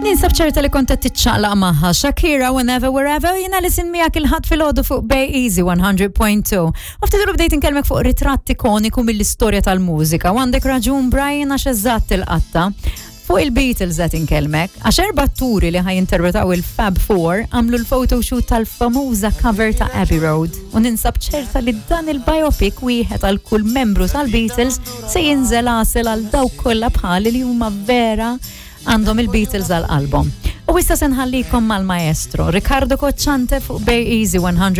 Ninsab ċerta li kontet tiċċaqlaq maħħa Shakira whenever wherever jina li sin miegħek il-ħadd fil-ħodu fuq Bay Easy 100.2. Uftidu bdejt inkellmek fuq ritratt ikoniku mill-istorja tal-mużika. Għandek raġun Brian għax eżatt il-qatta. Fuq il-Beatles qed inkellmek għax erbatturi li ħajinterpretaw il-Fab Four għamlu l-photoshoot tal-famuża cover ta' Abbey Road. U ninsab ċerta li dan il-biopic wieħed għal kull membru tal-Beatles se jinżel għasel għal dawk kollha bħali li huma vera għandhom il-Beatles għal-album. U issa senħallikom mal-maestro Riccardo Cocciante fuq Bay Easy 100.